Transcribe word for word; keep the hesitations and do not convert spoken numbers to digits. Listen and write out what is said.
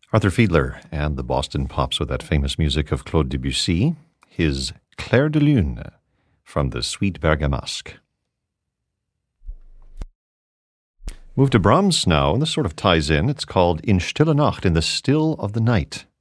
Arthur Fiedler and the Boston Pops with that famous music of Claude Debussy, his Clair de Lune from the Suite Bergamasque. Move to Brahms now, and this sort of ties in. It's called In Stille Nacht, in the Still of the Night.